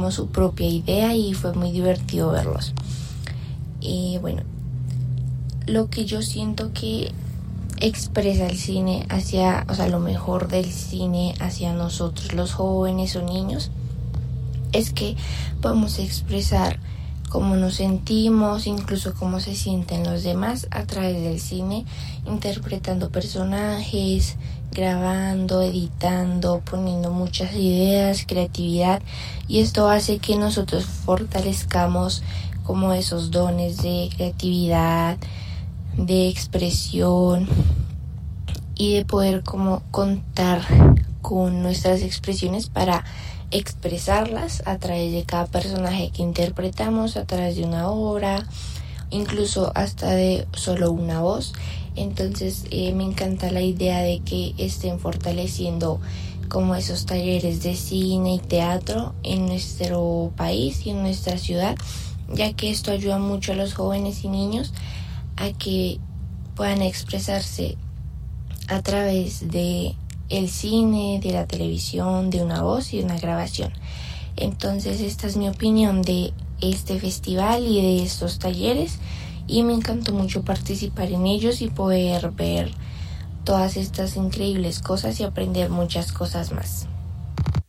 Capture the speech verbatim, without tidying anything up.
como su propia idea y fue muy divertido verlos. Y bueno, lo que yo siento que expresa el cine hacia, o sea, lo mejor del cine hacia nosotros, los jóvenes o niños, es que podemos expresar cómo nos sentimos, incluso cómo se sienten los demás a través del cine, interpretando personajes, grabando, editando, poniendo muchas ideas, creatividad, y esto hace que nosotros fortalezcamos como esos dones de creatividad, de expresión y de poder como contar con nuestras expresiones para expresarlas a través de cada personaje que interpretamos, a través de una obra, incluso hasta de solo una voz. Entonces eh, me encanta la idea de que estén fortaleciendo como esos talleres de cine y teatro en nuestro país y en nuestra ciudad, ya que esto ayuda mucho a los jóvenes y niños a que puedan expresarse a través de el cine, de la televisión, de una voz y de una grabación. Entonces esta es mi opinión de este festival y de estos talleres, y me encantó mucho participar en ellos y poder ver todas estas increíbles cosas y aprender muchas cosas más.